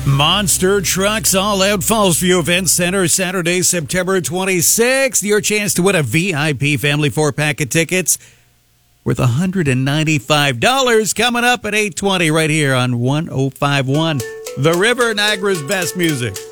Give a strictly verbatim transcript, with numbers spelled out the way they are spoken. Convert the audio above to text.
Monster Trucks All Out Falls View Event Center, Saturday, September twenty-sixth. Your chance to win a V I P family four-pack of tickets worth one hundred ninety-five dollars coming up at eight twenty right here on one oh five point one. The River, Niagara's best music.